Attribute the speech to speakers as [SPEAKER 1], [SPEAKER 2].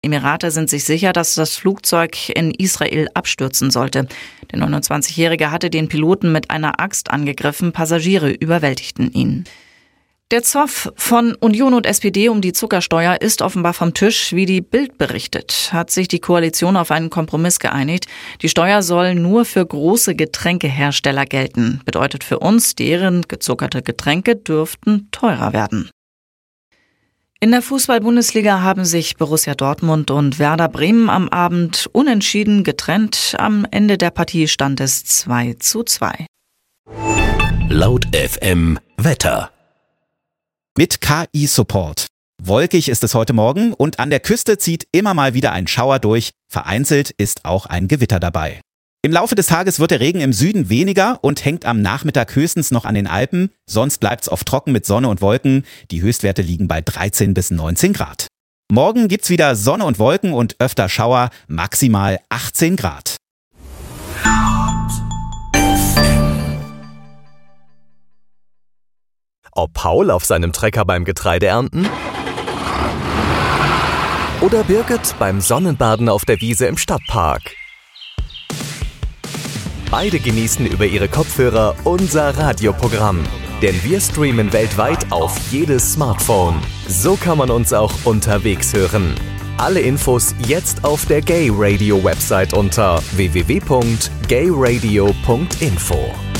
[SPEAKER 1] Emirate sind sich sicher, dass das Flugzeug in Israel abstürzen sollte. Der 29-Jährige hatte den Piloten mit einer Axt angegriffen, Passagiere überwältigten ihn. Der Zoff von Union und SPD um die Zuckersteuer ist offenbar vom Tisch. Wie die Bild berichtet, hat sich die Koalition auf einen Kompromiss geeinigt. Die Steuer soll nur für große Getränkehersteller gelten. Bedeutet für uns, deren gezuckerte Getränke dürften teurer werden. In der Fußball-Bundesliga haben sich Borussia Dortmund und Werder Bremen am Abend unentschieden getrennt. Am Ende der Partie stand es 2:2.
[SPEAKER 2] Laut FM Wetter.
[SPEAKER 3] Mit KI-Support. Wolkig ist es heute Morgen und an der Küste zieht immer mal wieder ein Schauer durch. Vereinzelt ist auch ein Gewitter dabei. Im Laufe des Tages wird der Regen im Süden weniger und hängt am Nachmittag höchstens noch an den Alpen. Sonst bleibt es oft trocken mit Sonne und Wolken. Die Höchstwerte liegen bei 13 bis 19 Grad. Morgen gibt's wieder Sonne und Wolken und öfter Schauer, maximal 18 Grad.
[SPEAKER 4] Ob Paul auf seinem Trecker beim Getreideernten oder Birgit beim Sonnenbaden auf der Wiese im Stadtpark. Beide genießen über ihre Kopfhörer unser Radioprogramm. Denn wir streamen weltweit auf jedes Smartphone. So kann man uns auch unterwegs hören. Alle Infos jetzt auf der Gay Radio Website unter www.gayradio.info.